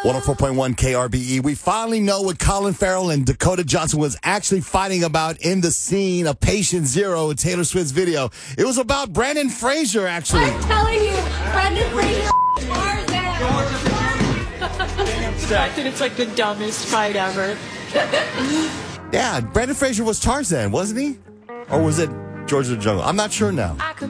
104.1 KRBE. We finally know what Colin Farrell and Dakota Johnson was actually fighting about in the scene of Patient Zero, Taylor Swift's video. It was about Brendan Fraser, actually. I'm telling you, Brendan Fraser Tarzan. It's like the dumbest fight ever. Yeah, Brendan Fraser was Tarzan, wasn't he? Or was it George of the Jungle? I'm not sure now.